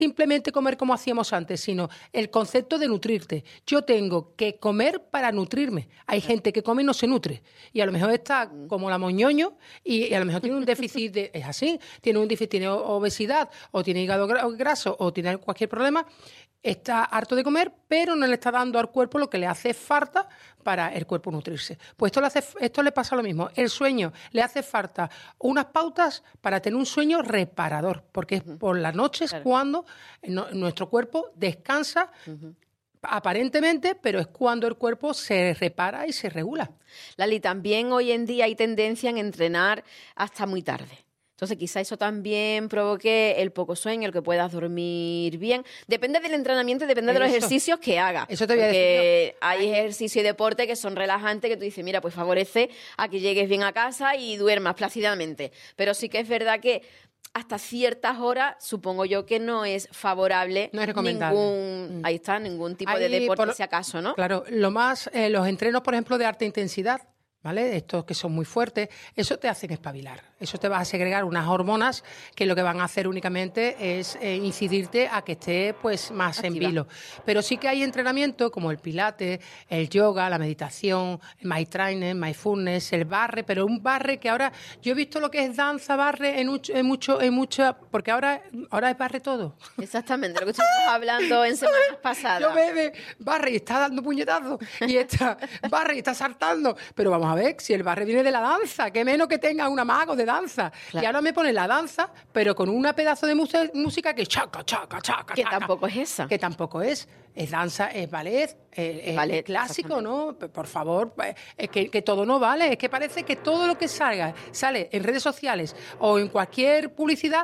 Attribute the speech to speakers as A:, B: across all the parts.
A: simplemente comer como hacíamos antes, sino el concepto de nutrirte. Yo tengo que comer para nutrirme. Hay gente que come y no se nutre. Y a lo mejor está como la moñoño y a lo mejor tiene un déficit, es así, tiene un déficit, tiene obesidad o tiene hígado graso o tiene cualquier problema. Está harto de comer, pero no le está dando al cuerpo lo que le hace falta para el cuerpo nutrirse. Pues esto le pasa lo mismo. El sueño le hace falta unas pautas para tener un sueño reparador, porque es por las noches cuando nuestro cuerpo descansa, aparentemente, pero es cuando el cuerpo se repara y se regula.
B: Lali, también hoy en día hay tendencia en entrenar hasta muy tarde. Entonces, quizá eso también provoque el poco sueño, el que puedas dormir bien. Depende del entrenamiento y depende de los ejercicios que hagas.
A: Eso te voy a decir.
B: Porque hay ejercicio y deporte que son relajantes, que tú dices, mira, pues favorece a que llegues bien a casa y duermas plácidamente. Pero sí que es verdad que hasta ciertas horas, supongo yo que no es favorable.
A: No es recomendable.
B: Ningún tipo de deporte, si acaso, ¿no?
A: Claro, los entrenos, por ejemplo, de alta intensidad, ¿vale? Estos que son muy fuertes, eso te hacen espabilar. Eso te va a segregar unas hormonas que lo que van a hacer únicamente es incidirte a que estés pues más activa, en vilo. Pero sí que hay entrenamiento como el pilates, el yoga, la meditación, el mindfulness, el barre, pero un barre que ahora yo he visto lo que es danza, barre en mucha, porque ahora es barre todo.
B: Exactamente, lo que estuvimos hablando en semanas pasadas.
A: Yo bebe barre y está dando puñetazos y está barre y está saltando, pero vamos a ver, si el barre viene de la danza, que menos que tenga un amago de danza. Claro. Y ahora me ponen la danza, pero con una pedazo de música que chaca, chaca, chaca.
B: Que tampoco es esa.
A: Que tampoco es. Es danza, es ballet, es clásico, ¿no? Por favor, es que todo no vale. Es que parece que todo lo que sale en redes sociales o en cualquier publicidad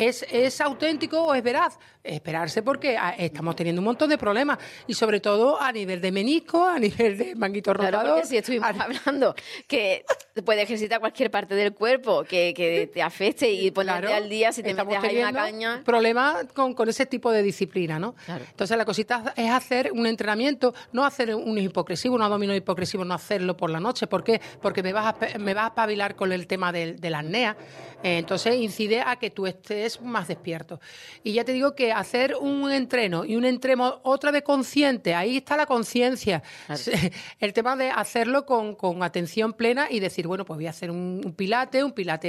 A: es auténtico o es veraz. Esperarse porque estamos teniendo un montón de problemas y sobre todo a nivel de menisco, a nivel de manguito rotador.
B: Claro, porque si estuvimos hablando que puede ejercitar cualquier parte del cuerpo que te afecte y ponerte al día si te metes ahí una caña.
A: Problemas con ese tipo de disciplina, ¿no? Claro. Entonces la cosita es hacer un entrenamiento, no hacer un hipocresivo, un abdominal hipocresivo, no hacerlo por la noche. ¿Por qué? Porque me vas a espabilar con el tema de la apnea. Entonces incide a que tú estés más despierto. Y ya te digo que hacer un entreno y un entreno otra vez consciente, ahí está la conciencia. Claro. El tema de hacerlo con atención plena y decir, bueno, pues voy a hacer un pilate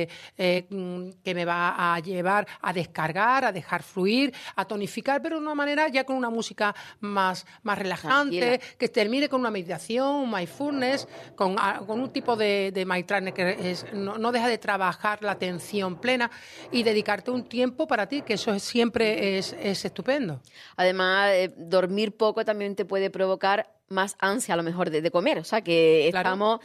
A: que me va a llevar a descargar, a dejar fluir, a tonificar, pero de una manera ya con una música más relajante, tranquila, que termine con una meditación, un mindfulness, con un tipo de mindfulness que no deja de trabajar la atención plena y dedicarte un tiempo para ti, que eso siempre es estupendo.
B: Además, dormir poco también te puede provocar más ansia a lo mejor de comer, o sea que
A: claro,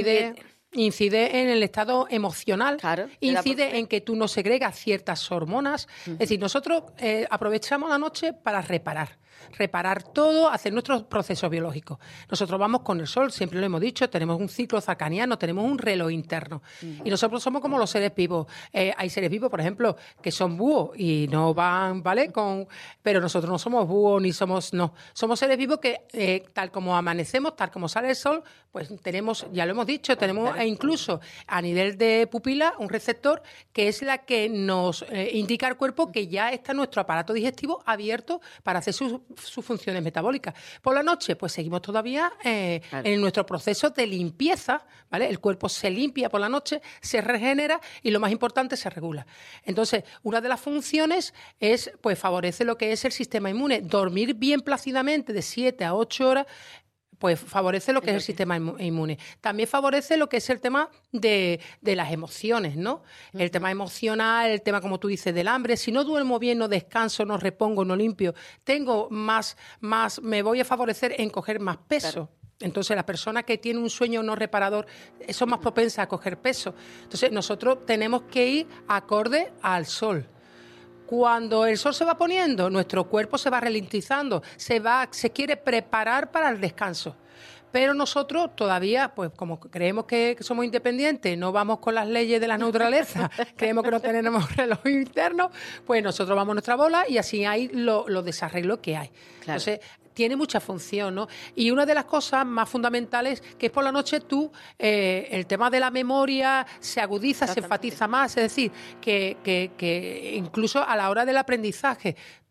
A: incide en el estado emocional, claro, incide en que tú no segregas ciertas hormonas. Es decir, nosotros aprovechamos la noche para reparar todo, hacer nuestros procesos biológicos. Nosotros vamos con el sol, siempre lo hemos dicho, tenemos un ciclo circadiano, tenemos un reloj interno. Y nosotros somos como los seres vivos. Hay seres vivos, por ejemplo, que son búhos y no van, ¿vale? Pero nosotros no somos búhos ni somos seres vivos que tal como amanecemos, tal como sale el sol, pues tenemos, ya lo hemos dicho, tenemos incluso a nivel de pupila un receptor que es la que nos indica al cuerpo que ya está nuestro aparato digestivo abierto para hacer sus funciones metabólicas. Por la noche, pues seguimos todavía en nuestro proceso de limpieza, ¿vale? El cuerpo se limpia por la noche, se regenera y lo más importante, se regula. Entonces, una de las funciones es, pues favorece lo que es el sistema inmune. Dormir bien plácidamente de 7 a 8 horas pues favorece lo que es el sistema inmune. También favorece lo que es el tema de las emociones, ¿no? El tema emocional, el tema, como tú dices, del hambre. Si no duermo bien, no descanso, no repongo, no limpio, tengo me voy a favorecer en coger más peso. Claro. Entonces, la persona que tiene un sueño no reparador son más propensas a coger peso. Entonces, nosotros tenemos que ir acorde al sol. Cuando el sol se va poniendo, nuestro cuerpo se va ralentizando, se quiere preparar para el descanso. Pero nosotros todavía, pues como creemos que somos independientes, no vamos con las leyes de la naturaleza, creemos que no tenemos reloj interno, pues nosotros vamos a nuestra bola y así hay los desarreglos que hay. Claro. Entonces, tiene mucha función, ¿no? Y una de las cosas más fundamentales que es por la noche el tema de la memoria se agudiza, se enfatiza más, es decir, que incluso a la hora del aprendizaje,